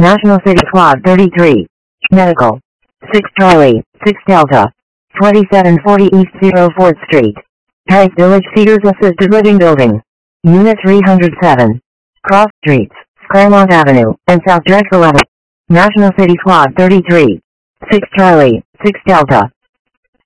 National City Quad 33. Medical. 6 Charlie, 6 Delta. 2740 East 04th Street. Paris Village Cedars Assisted Living Building. Unit 307. Cross Streets, Claremont Avenue, and South Drexel Avenue. National City Quad 33. 6 Charlie, 6 Delta.